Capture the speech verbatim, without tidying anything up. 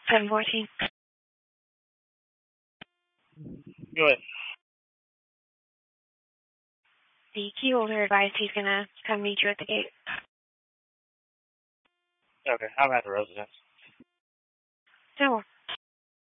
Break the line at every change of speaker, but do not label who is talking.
seven fourteen.
Go ahead.
The key holder advised he's going to come meet you at the gate.
Okay, I'm at the residence.
No.